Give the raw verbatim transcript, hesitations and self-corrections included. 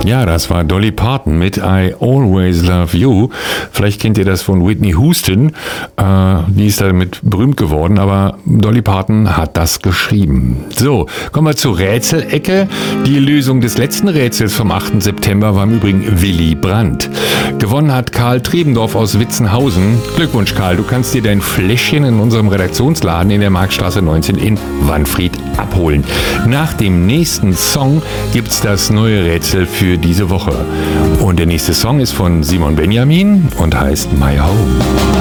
Ja, das war Dolly Parton mit I Always Love You. Vielleicht kennt ihr das von Whitney Houston. Äh, die ist damit berühmt geworden, aber Dolly Parton hat das geschrieben. So, kommen wir zur Rätselecke. Die Lösung des letzten Rätsels vom achten September war im Übrigen Willy Brandt. Gewonnen hat Karl Trebendorf aus Witzenhausen. Glückwunsch, Karl. Du kannst dir dein Fläschchen in unserem Redaktionsladen in der Marktstraße neunzehn in Wanfried abholen. Nach dem nächsten Song gibt's das neue Rätsel für diese Woche. Und der nächste Song ist von Simon Benjamin und heißt My Home.